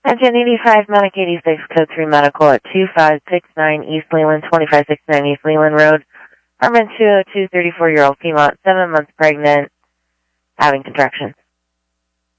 Engine 85, Medic 86, Code 3 Medical at 2569 East Leland, 2569 East Leland Road. Apartment 202, 34-year-old female, 7 months pregnant, having contractions.